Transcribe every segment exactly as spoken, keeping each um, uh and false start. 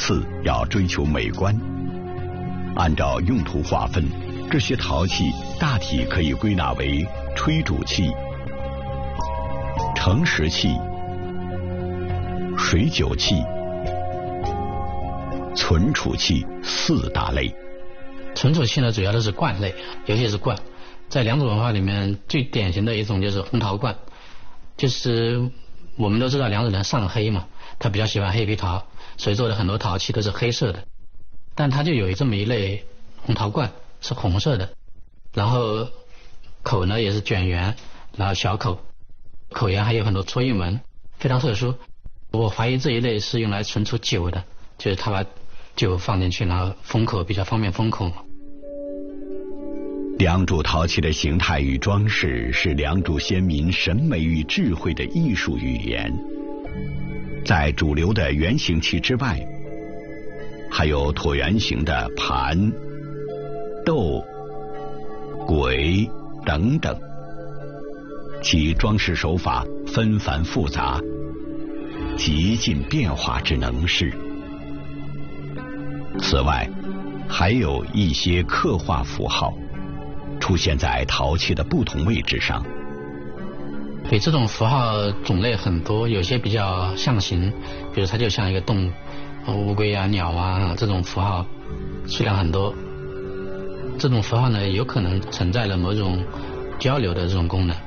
次要追求美观。按照用途划分，这些陶器大体可以归纳为吹煮器、盛食器、水酒器、存储器四大类。 存储器呢，主要的是罐类，尤其是罐。在良渚文化里面，最典型的一种就是红陶罐，就是我们都知道良渚人上黑嘛，他比较喜欢黑皮陶，所以做的很多陶器都是黑色的。但它就有这么一类红陶罐是红色的，然后口呢也是卷圆，然后小口，口沿还有很多戳印纹，非常特殊。我怀疑这一类是用来存储酒的，就是他把酒放进去，然后封口，比较方便封口。 良渚陶器的形态与装饰是良渚先民审美与智慧的艺术语言。在主流的圆形器之外，还有椭圆形的盘、豆、簋等等，其装饰手法纷繁复杂，极尽变化之能事。此外，还有一些刻画符号出现在陶器的不同位置上。 对，这种符号种类很多，有些比较象形，比如它就像一个动物，乌龟啊、鸟啊，这种符号数量很多。这种符号呢，有可能存在了某种交流的这种功能。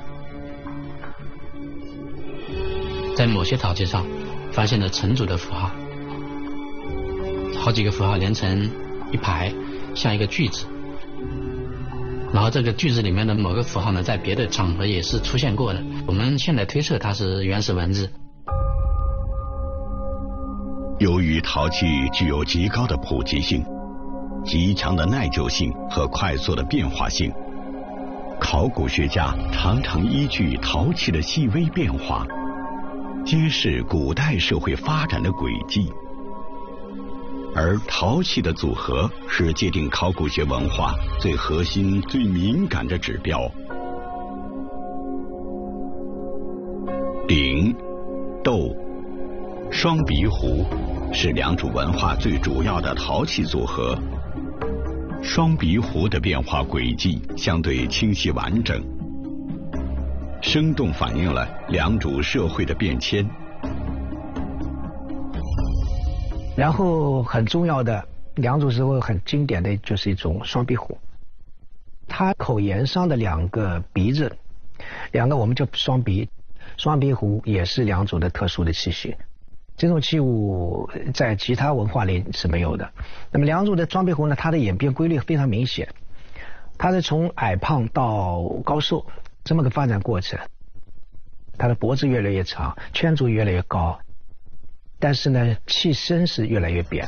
在某些陶器上发现了成组的符号，好几个符号连成一排，像一个句子。然后这个句子里面的某个符号呢，在别的场合也是出现过的。我们现在推测它是原始文字。 由于陶器具有极高的普及性、极强的耐久性和快速的变化性，考古学家常常依据陶器的细微变化，揭示古代社会发展的轨迹。而陶器的组合是界定考古学文化最核心、最敏感的指标。鼎、豆、双鼻壶是良渚文化最主要的陶器组合。双鼻壶的变化轨迹相对清晰完整，生动反映了良渚社会的变迁。 然后很重要的良渚时候很经典的就是一种双鼻壶，它口沿上的两个鼻子，两个我们叫双鼻，双鼻壶也是良渚的特殊的器械。这种器物在其他文化里是没有的。那么良渚的双鼻壶呢，它的演变规律非常明显，它是从矮胖到高瘦这么个发展过程，它的脖子越来越长，圈足越来越高，但是呢，器身是越来越扁。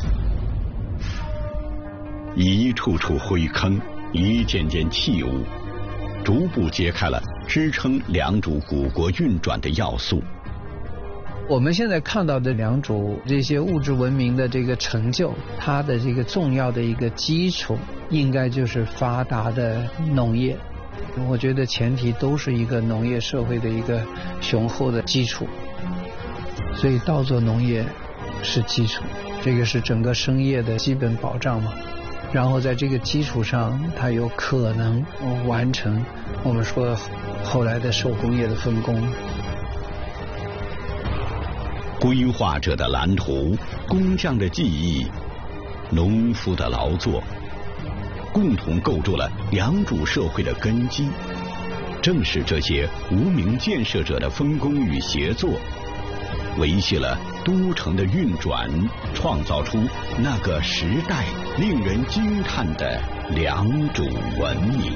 一处处灰坑，一件件器物，逐步揭开了支撑良渚古国运转的要素。 我们现在看到的良渚这些物质文明的这个成就，它的这个重要的一个基础，应该就是发达的农业。我觉得前提都是一个农业社会的一个雄厚的基础。所以稻作农业是基础，这个是整个生业的基本保障嘛。然后在这个基础上，它有可能完成我们说后来的手工业的分工。 规划者的蓝图，工匠的技艺，农夫的劳作，共同构筑了良渚社会的根基。正是这些无名建设者的分工与协作，维系了都城的运转，创造出那个时代令人惊叹的良渚文明。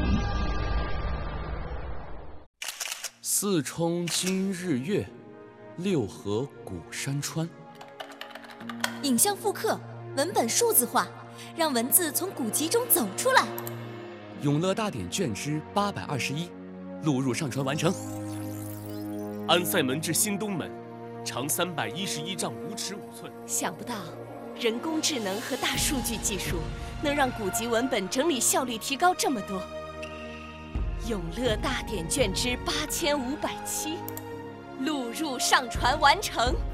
四冲今日月，六合古山川。 影像复刻，文本数字化，让文字从古籍中走出来。 永乐大典卷之八百二十一，录入上传完成。安塞门至新东门，长三百一十一丈五尺五寸。 想不到，人工智能和大数据技术能让古籍文本整理效率提高这么多。永乐大典卷之八千五百七，录入上传完成。